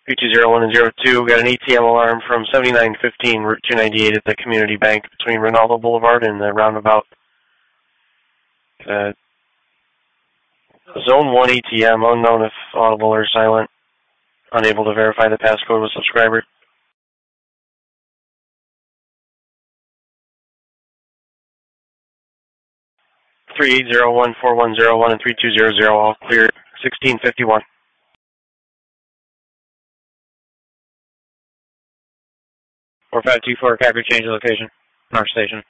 3201 and 02, got an ATM alarm from 7915 Route 298 at the Community Bank between Ronaldo Boulevard and the roundabout. Zone 1 ATM, unknown if audible or silent. Unable to verify the passcode with subscriber. 3801, 4101, and 3200, all clear. 1651. 4524, Capture, change the location. North Station.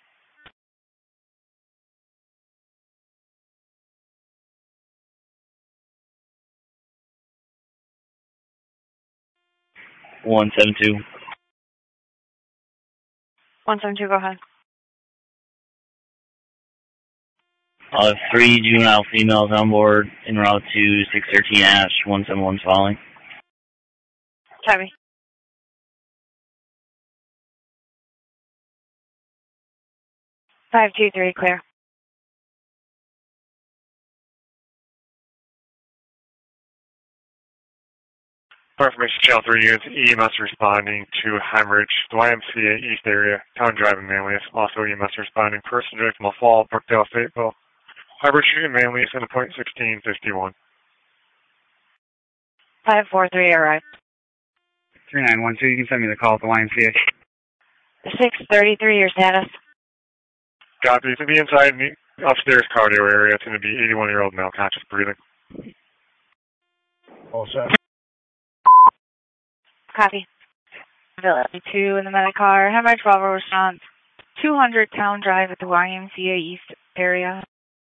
One 172, go ahead. 3 juvenile females on board en route to 613 Ash, 171 following. Copy. 523, clear. For information, Channel 3 units, EMS responding to hemorrhage, the YMCA East area, Town Drive and Manlius. Also EMS responding, person victim of fall, Brookdale, Fayetteville. Hemorrhage Street and Manlius, and point 1651. 543, arrived. 3912, you can send me the call at the YMCA. 633, your status. Copy. To be inside the upstairs cardio area, it's going to be 81-year-old male, conscious breathing. All set. Copy. Village 2 in the Medicar. Hemorrhage Bravo response. 200 Town Drive at the YMCA East area.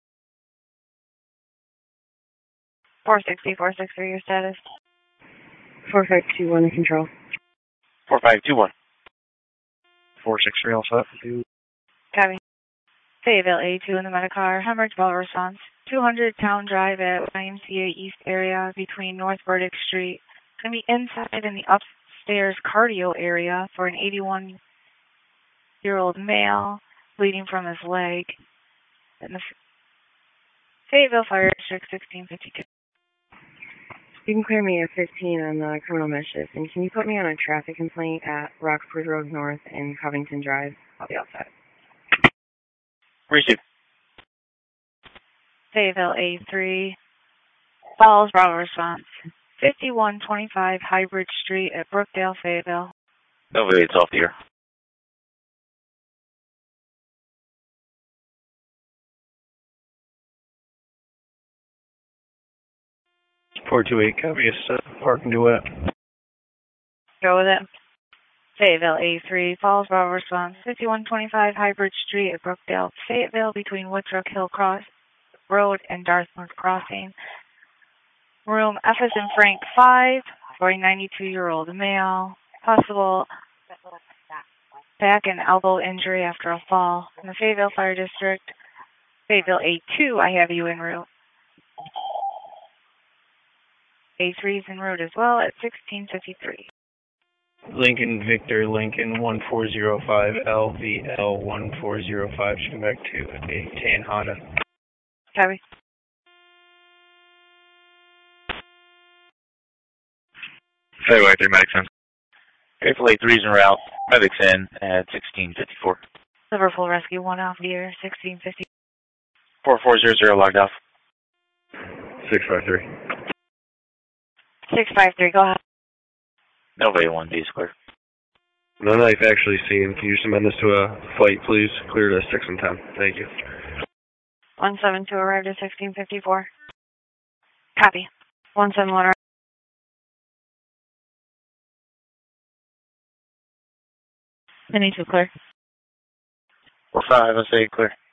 460, 463, your status. 4521 in control. 4521. 463, all set. Copy. Fayetteville A2 in the Medicar. Hemorrhage Bravo response. 200 Town Drive at YMCA East area between North Burdick Street. Going to be inside in the upstairs cardio area for an 81-year-old male bleeding from his leg. In the Fayetteville Fire District 1652. You can clear me at 15 on the criminal mischief, and can you put me on a traffic complaint at Rockford Road North and Covington Drive? I'll be outside. Receive. Fayetteville A3. Falls Bravo response. 5125 Highbridge Street at Brookdale, Fayetteville. No, it's off the air. Copy, parking duet. Go with it. Fayetteville A3. Falls Bravo response. 5125 Highbridge Street at Brookdale, Fayetteville between Woodruck Hill Road and Dartmouth Crossing. Room F as in Frank 5 for a 92-year-old male. Possible back and elbow injury after a fall. In the Fayetteville Fire District. Fayetteville A2, I have you en route. A3 is en route as well at 1653. Lincoln Victor, Lincoln 1405 LVL 1405. Should come back to a tan Honda. Copy. Fayetteville A3, medics in. Fayetteville A3 is en route. Medics in at 1654. Liverpool Rescue 1 off the air, 1650. 4400 logged off. 653. 653, go ahead. Nova A1, D is clear. No knife actually seen. Can you just amend this to a flight, please? Clear to 6 and 10. Thank you. 172 arrived at 1654. Copy. 171 arrived. I need to clear. 45, let's say clear.